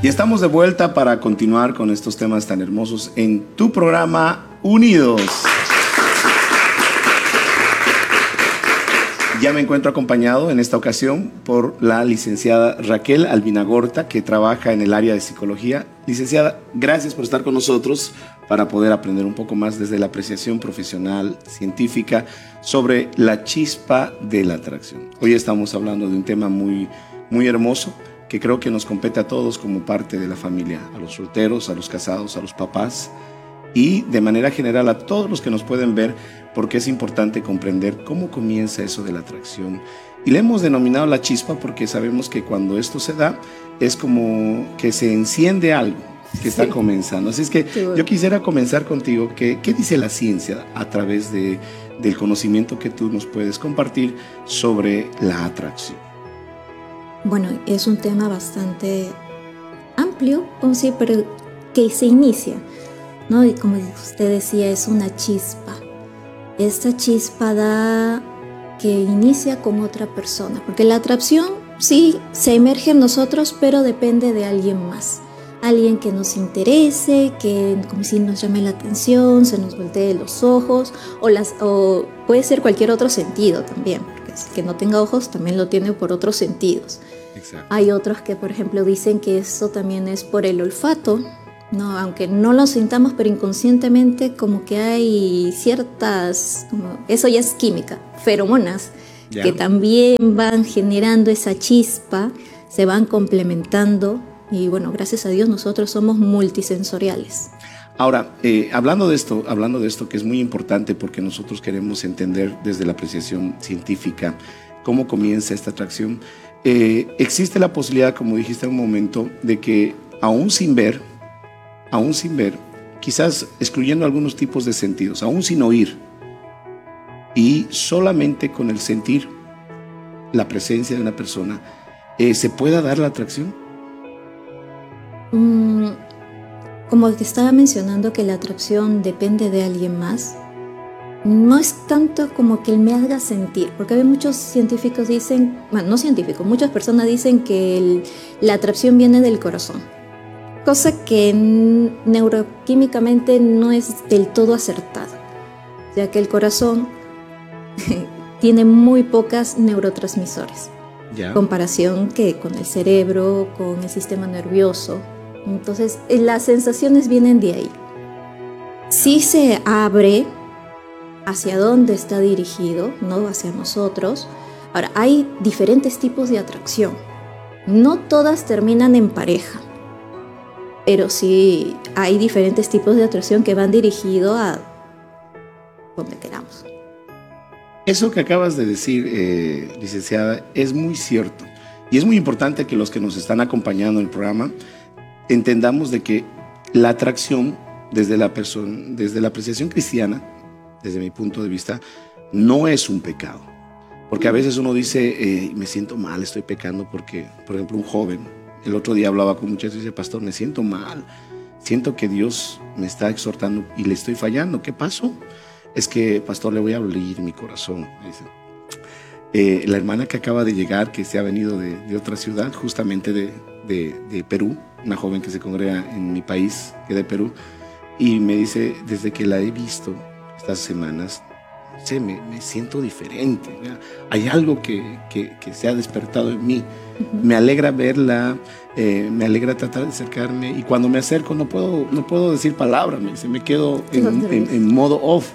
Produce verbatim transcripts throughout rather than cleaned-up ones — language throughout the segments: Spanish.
Y estamos de vuelta para continuar con estos temas tan hermosos en tu programa Unidos. Ya me encuentro acompañado en esta ocasión por la licenciada Raquel Albinagorta, que trabaja en el área de psicología. Licenciada, gracias por estar con nosotros para poder aprender un poco más desde la apreciación profesional, científica, sobre la chispa de la atracción. Hoy estamos hablando de un tema muy, muy hermoso, que creo que nos compete a todos como parte de la familia, a los solteros, a los casados, a los papás y de manera general a todos los que nos pueden ver, porque es importante comprender cómo comienza eso de la atracción. Y le hemos denominado la chispa porque sabemos que cuando esto se da es como que se enciende algo que está sí. comenzando. Así es que sí, bueno. yo quisiera comenzar contigo. ¿Qué, qué dice la ciencia a través de, del conocimiento que tú nos puedes compartir sobre la atracción? Bueno, es un tema bastante amplio, vamos a decir, pero que se inicia, ¿no? Y como usted decía, es una chispa. Esta chispa da que inicia con otra persona, porque la atracción sí se emerge en nosotros, pero depende de alguien más. Alguien que nos interese, que como si nos llame la atención, se nos voltee los ojos, o, las, o puede ser cualquier otro sentido también, porque el que no tenga ojos también lo tiene por otros sentidos. Exacto. Hay otros que, por ejemplo, dicen que eso también es por el olfato, ¿no? Aunque no lo sintamos, pero inconscientemente como que hay ciertas, como, eso ya es química, feromonas, yeah. que también van generando esa chispa, se van complementando y bueno, gracias a Dios nosotros somos multisensoriales. Ahora, eh, hablando de esto, hablando de esto que es muy importante porque nosotros queremos entender desde la apreciación científica cómo comienza esta atracción, eh, existe la posibilidad, como dijiste en un momento, de que aún sin ver, aún sin ver, quizás excluyendo algunos tipos de sentidos, aún sin oír, y solamente con el sentir la presencia de una persona, eh, ¿se pueda dar la atracción? Mm, como que estaba mencionando que la atracción depende de alguien más, no es tanto como que él me haga sentir, porque hay muchos científicos dicen, bueno, no científicos, muchas personas dicen que el, la atracción viene del corazón. Cosa que neuroquímicamente no es del todo acertado, ya que el corazón tiene muy pocas neurotransmisores, yeah. comparación que con el cerebro, con el sistema nervioso. Entonces, las sensaciones vienen de ahí. Si se abre hacia dónde está dirigido, no hacia nosotros. Ahora, hay diferentes tipos de atracción. No todas terminan en pareja. Pero sí hay diferentes tipos de atracción que van dirigidos a donde queramos. Eso que acabas de decir, eh, licenciada, es muy cierto. Y es muy importante que los que nos están acompañando en el programa entendamos de que la atracción desde la, persona, desde la apreciación cristiana, desde mi punto de vista, no es un pecado. Porque a veces uno dice, eh, me siento mal, estoy pecando porque, por ejemplo, un joven, el otro día hablaba con muchachos y dice, pastor, me siento mal, siento que Dios me está exhortando y le estoy fallando. ¿Qué pasó? Es que, pastor, le voy a abrir mi corazón. Dice. Eh, la hermana que acaba de llegar, que se ha venido de, de otra ciudad, justamente de, de, de Perú, una joven que se congrega en mi país, que es de Perú, y me dice, desde que la he visto estas semanas, no sé, me, me siento diferente. ¿Verdad? Hay algo que, que, que se ha despertado en mí. Uh-huh. Me alegra verla, eh, me alegra tratar de acercarme, y cuando me acerco no puedo, no puedo decir palabra, me, dice, me quedo en, en, en modo off.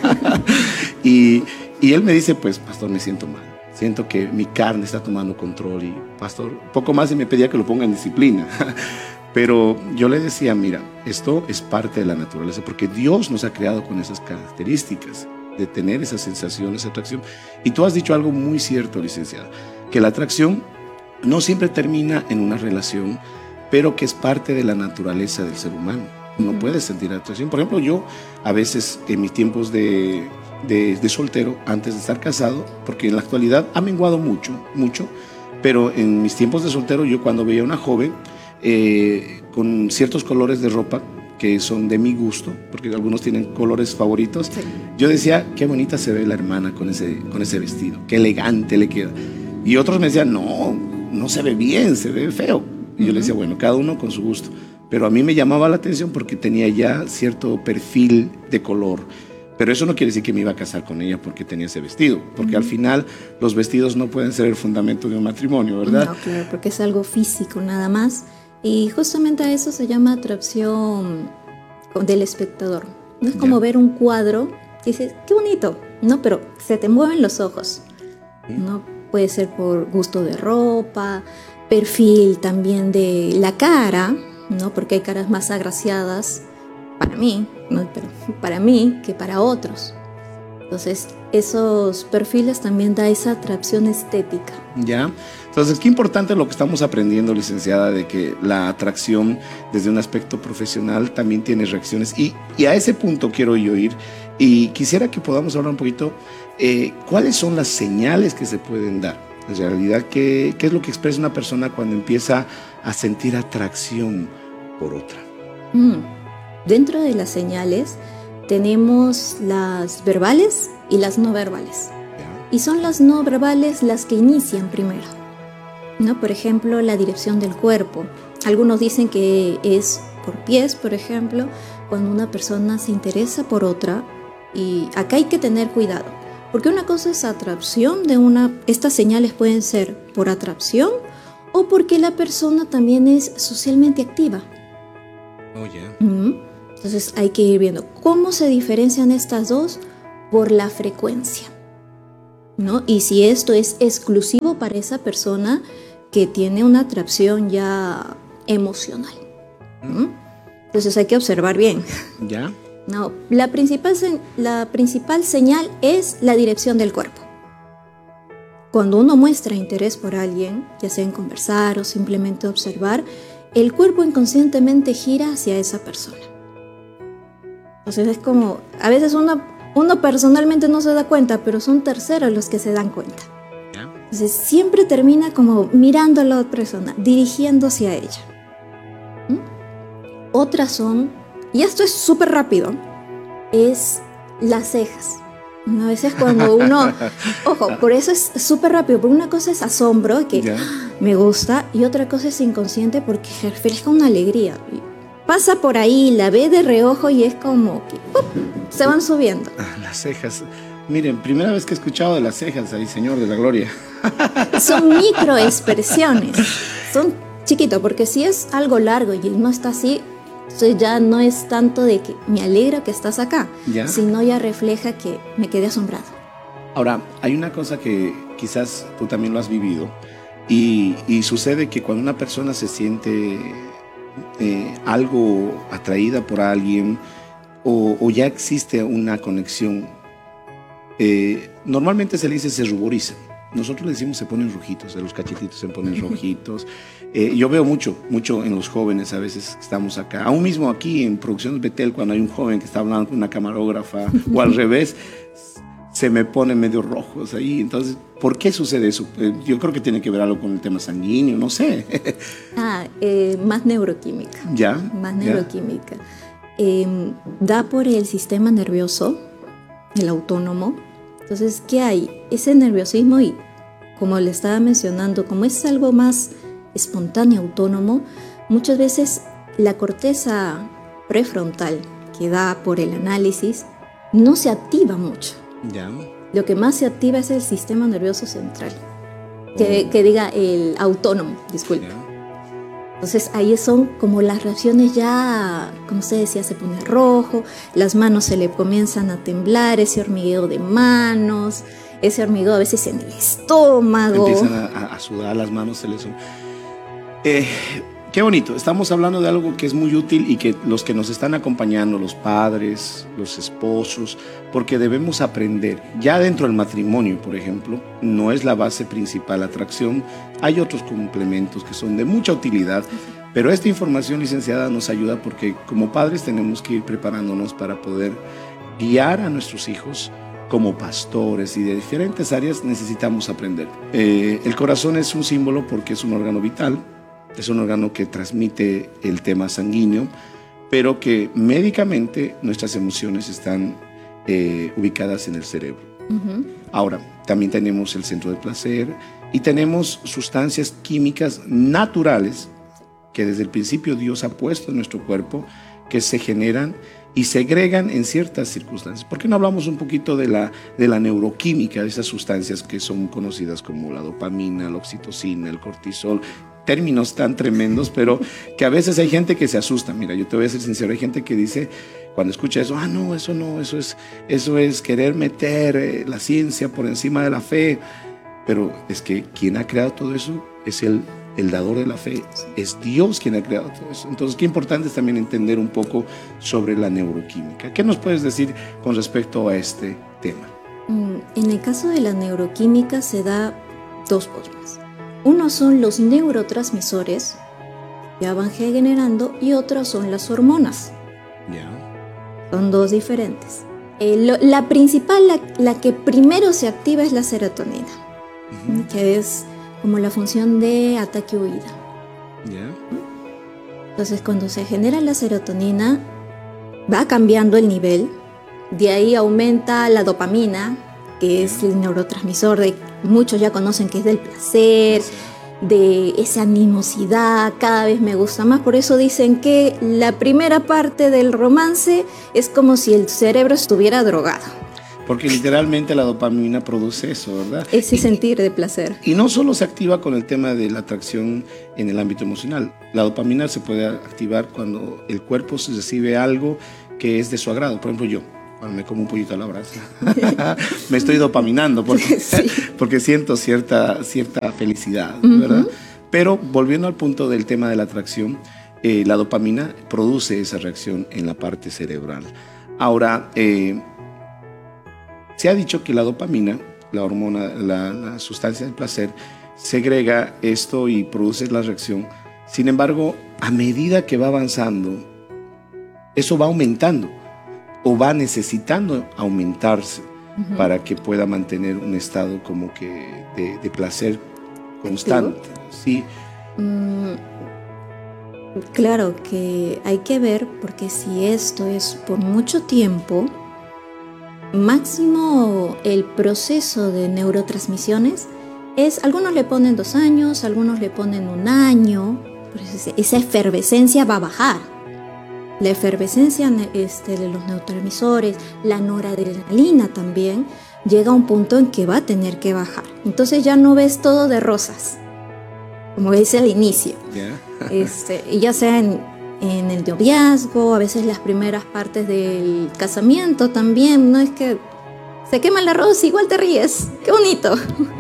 y, y él me dice, pues, pastor, me siento mal. Siento que mi carne está tomando control y, pastor, poco más y me pedía que lo ponga en disciplina. Pero yo le decía, mira, esto es parte de la naturaleza, porque Dios nos ha creado con esas características de tener esa sensación, esa atracción. Y tú has dicho algo muy cierto, licenciada, que la atracción no siempre termina en una relación, pero que es parte de la naturaleza del ser humano. Uno uh-huh. puede sentir atracción. Por ejemplo, yo a veces en mis tiempos de, de, de soltero, antes de estar casado, porque en la actualidad ha menguado mucho, mucho, pero en mis tiempos de soltero, yo cuando veía a una joven eh, con ciertos colores de ropa que son de mi gusto, porque algunos tienen colores favoritos, sí. yo decía, qué bonita se ve la hermana con ese, con ese vestido, qué elegante le queda. Y otros me decían, no, no se ve bien, se ve feo. Y uh-huh. yo le decía, bueno, cada uno con su gusto. Pero a mí me llamaba la atención porque tenía ya cierto perfil de color. Pero eso no quiere decir que me iba a casar con ella porque tenía ese vestido. Porque uh-huh. al final los vestidos no pueden ser el fundamento de un matrimonio, ¿verdad? No, claro, porque es algo físico nada más. Y justamente a eso se llama atracción del espectador. No es como ya. ver un cuadro y dices, qué bonito, ¿no? Pero se te mueven los ojos, ¿no? Puede ser por gusto de ropa, perfil también de la cara, ¿no? Porque hay caras más agraciadas para mí, ¿no? Pero para mí que para otros. Entonces, esos perfiles también da esa atracción estética. Ya. Entonces, qué importante lo que estamos aprendiendo, licenciada, de que la atracción desde un aspecto profesional también tiene reacciones. Y, y a ese punto quiero yo ir y quisiera que podamos hablar un poquito eh, cuáles son las señales que se pueden dar. En realidad, ¿qué, qué es lo que expresa una persona cuando empieza a sentir atracción por otra? Mm. Dentro de las señales tenemos las verbales y las no verbales. Yeah. Y son las no verbales las que inician primero, ¿no? Por ejemplo, la dirección del cuerpo. Algunos dicen que es por pies, por ejemplo, cuando una persona se interesa por otra. Y acá hay que tener cuidado, porque una cosa es atracción de una... Estas señales pueden ser por atracción o porque la persona también es socialmente activa. Oh, yeah. Mm-hmm. Entonces hay que ir viendo cómo se diferencian estas dos por la frecuencia, ¿no? Y si esto es exclusivo para esa persona que tiene una atracción ya emocional. ¿Mm? Entonces hay que observar bien. ¿Ya? No, la principal, la principal señal es la dirección del cuerpo. Cuando uno muestra interés por alguien, ya sea en conversar o simplemente observar, el cuerpo inconscientemente gira hacia esa persona. Entonces es como, a veces uno, uno personalmente no se da cuenta, pero son terceros los que se dan cuenta. Entonces siempre termina como mirando a la otra persona, dirigiéndose a ella. ¿Mm? Otras son, y esto es súper rápido, es las cejas. A veces cuando uno, ojo, por eso es súper rápido, porque una cosa es asombro, que yeah. me gusta, y otra cosa es inconsciente porque refleja una alegría. Pasa por ahí, la ve de reojo y es como que ¡pum! Se van subiendo. Ah, las cejas. Miren, primera vez que he escuchado de las cejas ahí, Señor de la Gloria. Son microexpresiones. Son chiquitos, porque si es algo largo y no está así, entonces ya no es tanto de que me alegro que estás acá, ¿ya? Sino ya refleja que me quedé asombrado. Ahora, hay una cosa que quizás tú también lo has vivido y, y sucede que cuando una persona se siente... Eh, algo atraída por alguien o, o ya existe una conexión, eh, normalmente se le dice se ruboriza. Nosotros le decimos se ponen rojitos, los cachetitos se ponen rojitos. Eh, yo veo mucho, mucho en los jóvenes a veces que estamos acá. Aún mismo aquí en Producciones Betel, cuando hay un joven que está hablando con una camarógrafa o al revés, se me ponen medio rojos ahí. Entonces, ¿por qué sucede eso? Eh, yo creo que tiene que ver algo con el tema sanguíneo, no sé. ah, eh, más neuroquímica. ¿Ya? Más neuroquímica. Eh, da por el sistema nervioso, el autónomo. Entonces, ¿qué hay? Ese nerviosismo y, como le estaba mencionando, como es algo más espontáneo, autónomo, muchas veces la corteza prefrontal que da por el análisis no se activa mucho. Ya. Lo que más se activa es el sistema nervioso central, que, oh. que diga el autónomo, disculpe. Ya. Entonces ahí son como las reacciones ya, como usted decía, se pone rojo, las manos se le comienzan a temblar, ese hormigueo de manos, ese hormigueo a veces en el estómago. Empiezan a, a sudar las manos, se les son... Eh, qué bonito, estamos hablando de algo que es muy útil y que los que nos están acompañando, los padres, los esposos, porque debemos aprender. Ya dentro del matrimonio, por ejemplo, no es la base principal la atracción, hay otros complementos que son de mucha utilidad, pero esta información, licenciada, nos ayuda porque como padres tenemos que ir preparándonos para poder guiar a nuestros hijos. Como pastores y de diferentes áreas necesitamos aprender. Eh, el corazón es un símbolo porque es un órgano vital. Es un órgano que transmite el tema sanguíneo, pero que médicamente nuestras emociones están eh, ubicadas en el cerebro. Uh-huh. Ahora, también tenemos el centro de placer y tenemos sustancias químicas naturales que desde el principio Dios ha puesto en nuestro cuerpo, que se generan y segregan en ciertas circunstancias. ¿Por qué no hablamos un poquito de la, de la neuroquímica de esas sustancias que son conocidas como la dopamina, la oxitocina, el cortisol? Términos tan tremendos, pero que a veces hay gente que se asusta. Mira, yo te voy a ser sincero, hay gente que dice, cuando escucha eso, ah, no, eso no, eso es, eso es querer meter eh, la ciencia por encima de la fe. Pero es que quien ha creado todo eso es el, el dador de la fe, es Dios quien ha creado todo eso. Entonces, qué importante es también entender un poco sobre la neuroquímica. ¿Qué nos puedes decir con respecto a este tema? En el caso de la neuroquímica se da dos formas. Uno son los neurotransmisores, ya van generando, y otros son las hormonas. Yeah. Son dos diferentes. Eh, lo, la principal, la, la que primero se activa es la serotonina, uh-huh. que es como la función de ataque-huida. Yeah. Entonces, cuando se genera la serotonina, va cambiando el nivel, de ahí aumenta la dopamina, que es el neurotransmisor de muchos ya conocen que es del placer, de esa animosidad, cada vez me gusta más. Por eso dicen que la primera parte del romance es como si el cerebro estuviera drogado. Porque literalmente la dopamina produce eso, ¿verdad? Ese y, sentir de placer. Y no solo se activa con el tema de la atracción en el ámbito emocional. La dopamina se puede activar cuando el cuerpo se recibe algo que es de su agrado. Por ejemplo, yo. Cuando me como un pollito a la brasa, me estoy dopaminando porque, sí. porque siento cierta, cierta felicidad, uh-huh. ¿verdad? Pero volviendo al punto del tema de la atracción, eh, la dopamina produce esa reacción en la parte cerebral. Ahora, eh, se ha dicho que la dopamina, la hormona, la, la sustancia del placer, segrega esto y produce la reacción. Sin embargo, a medida que va avanzando, eso va aumentando. O va necesitando aumentarse uh-huh. para que pueda mantener un estado como que de, de placer constante. ¿Sí? Mm, claro que hay que ver, porque si esto es por mucho tiempo, máximo el proceso de neurotransmisiones es, algunos le ponen dos años, algunos le ponen un año, pues esa efervescencia va a bajar. La efervescencia este, de los neurotransmisores, la noradrenalina también, llega a un punto en que va a tener que bajar. Entonces ya no ves todo de rosas, como ves al inicio. Yeah. este, y ya sea en, en el noviazgo, a veces las primeras partes del casamiento también, no es que se quema el arroz, igual te ríes. ¡Qué bonito!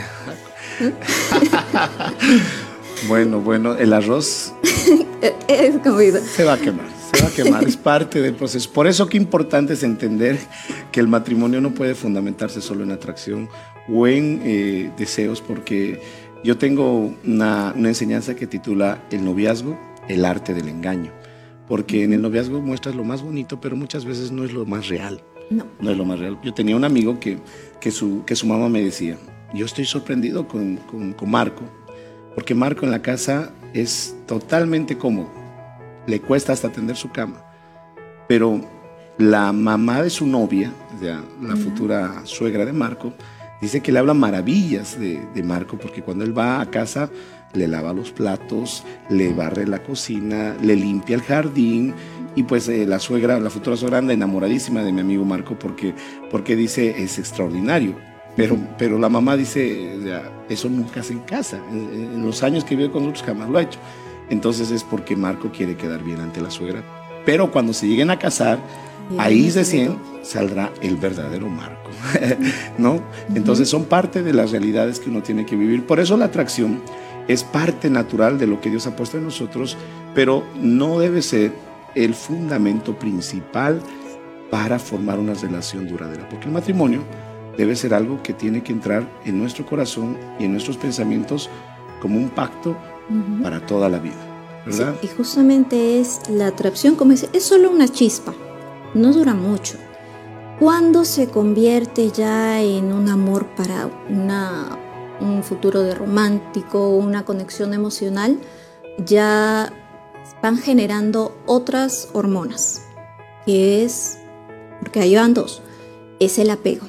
Bueno, bueno, el arroz es comida. Se va a quemar. Se va a quemar, es parte del proceso. Por eso qué importante es entender que el matrimonio no puede fundamentarse solo en atracción o en eh, deseos, porque yo tengo una, una enseñanza que titula El noviazgo, el arte del engaño, porque en el noviazgo muestras lo más bonito, pero muchas veces no es lo más real. No. No es lo más real. Yo tenía un amigo que, que, su, que su mamá me decía, yo estoy sorprendido con, con, con Marco, porque Marco en la casa es totalmente cómodo. Le cuesta hasta tender su cama, pero la mamá de su novia, o sea, la uh-huh. futura suegra de Marco, dice que le habla maravillas de, de Marco, porque cuando él va a casa le lava los platos, le barre la cocina, le limpia el jardín, y pues eh, la suegra, la futura suegra anda enamoradísima de mi amigo Marco porque, porque dice es extraordinario. Pero, pero la mamá dice, o sea, eso nunca hace en casa, en, en los años que vive con nosotros jamás lo ha hecho. Entonces es porque Marco quiere quedar bien ante la suegra. Pero cuando se lleguen a casar, bien, ahí recién saldrá el verdadero Marco, ¿no? Uh-huh. Entonces son parte de las realidades que uno tiene que vivir. Por eso la atracción es parte natural de lo que Dios ha puesto en nosotros, pero no debe ser el fundamento principal para formar una relación duradera. Porque el matrimonio debe ser algo que tiene que entrar en nuestro corazón y en nuestros pensamientos como un pacto Uh-huh. para toda la vida, ¿verdad? Sí, y justamente es la atracción, como dice, es solo una chispa, no dura mucho. Cuando se convierte ya en un amor para una, un futuro de romántico, una conexión emocional, ya van generando otras hormonas, que es, porque ahí van dos, es el apego.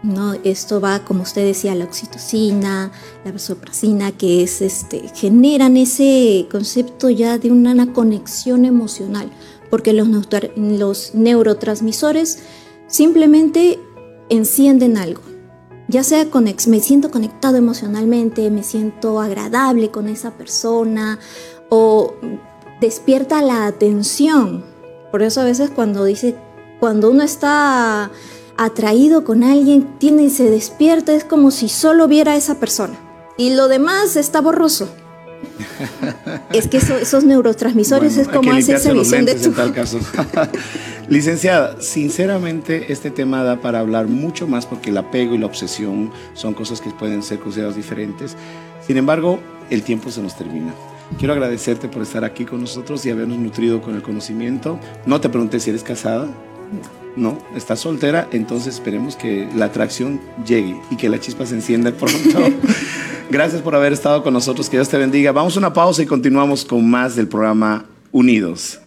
¿no? Esto va, como usted decía, la oxitocina, la vasopresina, que es, este, generan ese concepto ya de una conexión emocional, porque los, los neurotransmisores simplemente encienden algo. Ya sea conex, me siento conectado emocionalmente, me siento agradable con esa persona, o despierta la atención. Por eso a veces cuando dice, cuando uno está atraído con alguien, tiene, se despierta, es como si solo viera a esa persona y lo demás está borroso. Es que eso, esos neurotransmisores, bueno, es como hace esa visión de tu... en tal caso. Licenciada, sinceramente este tema da para hablar mucho más, porque el apego y la obsesión son cosas que pueden ser consideradas diferentes. Sin embargo, el tiempo se nos termina. Quiero agradecerte por estar aquí con nosotros y habernos nutrido con el conocimiento. No te pregunté si eres casada. No, estás soltera, entonces esperemos que la atracción llegue y que la chispa se encienda pronto. Gracias por haber estado con nosotros, que Dios te bendiga. Vamos a una pausa y continuamos con más del programa Unidos.